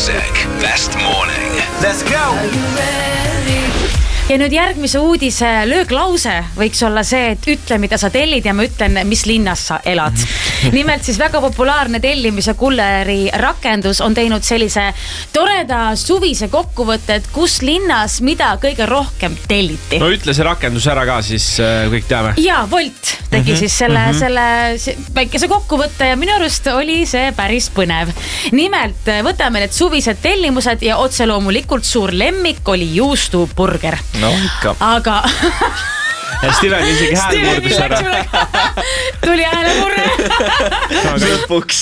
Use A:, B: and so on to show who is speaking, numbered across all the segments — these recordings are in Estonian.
A: Kuusek, Best Morning.
B: Let's go!
C: Ja nüüd järgmise uudise lööklause võiks olla see, et ütle, mida sa tellid ja ma ütlen, mis linnas sa elad. Nimelt siis väga populaarne tellimise kulleri rakendus on teinud sellise toreda suvise kokkuvõtte, et kus linnas mida kõige rohkem telliti.
D: No ütle see rakendus ära ka, siis kõik teame.
C: Ja, Volt tegi siis selle väikese kokkuvõtte ja minu arust oli see päris põnev. Nimelt võtame need suvised tellimused ja otse loomulikult suur lemmik oli juustuburger.
B: No ikka.
C: Aga
D: ja Steven isegi hääl murdus ära.
C: Tuli häälemurre.
B: Lõpuks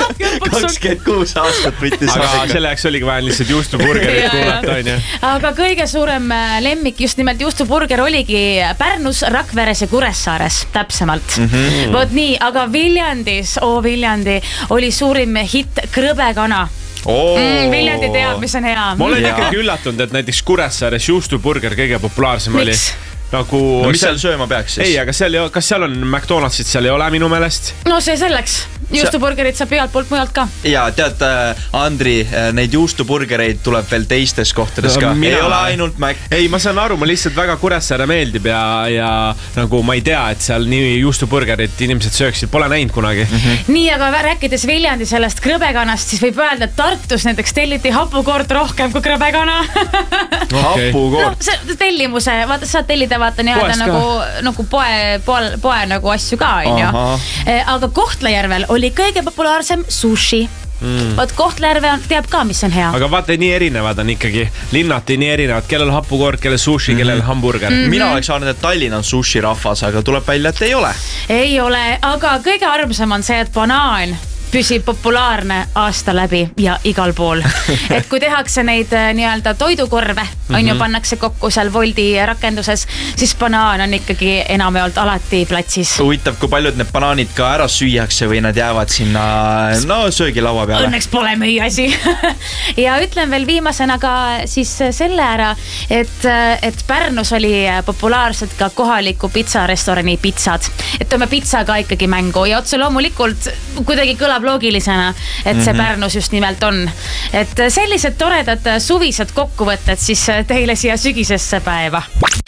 B: 26 aastat võttis.
D: Aga selle jaoks oligi vaja lihtsalt juustuburgerit kuulata, on ju.
C: Aga kõige suurem lemmik just nimelt juustuburger oligi Pärnus, Rakveres ja Kuressaares täpsemalt. Vot nii, aga Viljandis, Viljandi oli suurim hitt krõbekana. Viljandi teab, mis on hea.
D: Ma olen ikkagi üllatunud, et näiteks Kuressaares juustuburger kõige populaarsem oli. Nagu,
B: mis seal sööma peaks siis?
D: Ei, aga kas seal on McDonald'sid, seal ei ole minu meelest?
C: No see selleks. Juustuburgerid saab igalt poolt mujalt ka.
B: Ja tead, Andri, neid juustuburgereid tuleb veel teistes kohtades ka. Ei ole ainult Mac.
D: Ei, ma saan aru, ma lihtsalt väga Kuressaare meeldib ja nagu ma ei tea, et seal nii juustuburgerit inimesed sööksid, pole näinud kunagi.
C: Nii, aga rääkides Viljandi sellest krõbekanast, siis võib öelda, et Tartus näiteks telliti hapukord rohkem kui krõbekana.
B: Hapukord?
C: No, tellimuse, vaata, saad tellida vaata nagu poe nagu asju ka, on ju. Aga Kohtla-Järvel oli kõige populaarsem sushi. Vaat Kohtla-Järve teab ka, mis on hea.
D: Aga vaata, nii erinevad on ikkagi. Linnati nii erinevad, kellel hapukord, kellel sushi, kellel hamburger.
B: Mina oleks arvanud, et Tallinn on sushi rahvas, aga tuleb välja, et ei ole.
C: Ei ole, aga kõige armsam on see, et banaan püsib populaarne aasta läbi ja igal pool. Et kui tehakse neid nii-öelda toidukorve, on ju, pannakse kokku seal Woldi rakenduses, siis banaan on ikkagi enamjaolt alati platsis.
B: Huvitav, kui paljud need banaanid ka ära süüakse või nad jäävad sinna söögilaua peale?
C: Õnneks pole meie asi. Ja ütlen veel viimasena ka siis selle ära, et Pärnus oli populaarsed ka kohaliku pitsarestorani pitsad. Et toome pitsa ka ikkagi mängu ja otse loomulikult kuidagi kõlab loogilisena, et see Pärnus just nimelt on. Et sellised toredad suvised kokkuvõtted siis teile siia sügisesse päeva.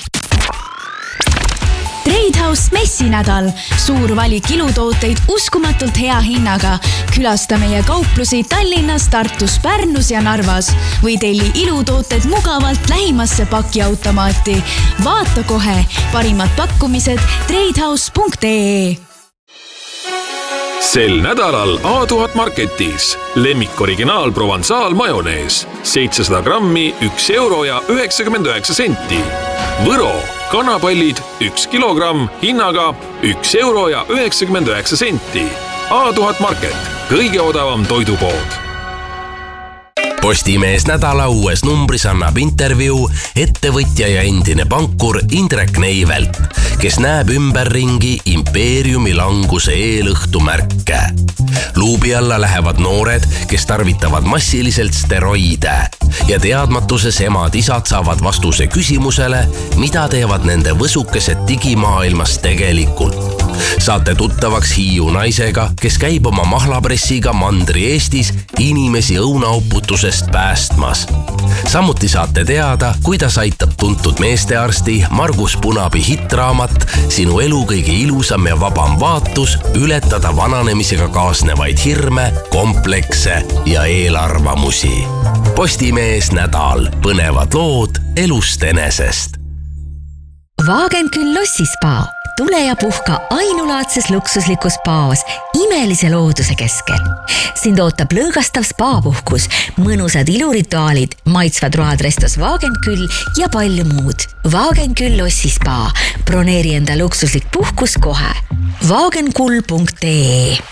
E: Tradehouse messinädal. Suur valik ilutooteid uskumatult hea hinnaga. Külasta meie kauplusi Tallinnas, Tartus, Pärnus ja Narvas. Või telli ilutooted mugavalt lähimasse pakiautomaati. Vaata kohe parimad pakkumised tradehouse.ee.
F: Sel nädalal A1000 Marketis lemmik originaal Provençal majonees 700 grammi 1 euro ja 99 senti. Võro kanapallid 1 kilogramm hinnaga 1 euro ja 99 senti. A1000 Market, kõige odavam toidupood.
A: Postimees nädala uues numbris annab intervjuu ettevõtja ja endine pankur Indrek Neivelt, kes näeb ümberringi impeeriumi languse eelõhtu märke. Luubi alla lähevad noored, kes tarvitavad massiliselt steroide ja teadmatuses emad-isad saavad vastuse küsimusele, mida teevad nende võsukesed digimaailmas tegelikult. Saate tuttavaks Hiiu naisega, kes käib oma mahlapressiga mandri Eestis inimesi õunauputusest päästmas. Samuti saate teada, kuidas aitab tuntud meestearsti Margus Punabi hitraamat Sinu elu kõige ilusam ja vabam vaatus ületada vananemisega kaasnevaid hirme, komplekse ja eelarvamusi. Postimees nädal. Põnevad lood elust enesest.
G: Wagenküll Lossispa. Tule ja puhka ainulaadses luksuslikus spaas imelise looduse keskel. Sind ootab lõõgastav spaapuhkus, mõnusad ilurituaalid, maitsvad road restos Wagenküll ja palju muud. Wagenküll Lossispa. Broneeri enda luksuslik puhkus kohe. Wagenkull.ee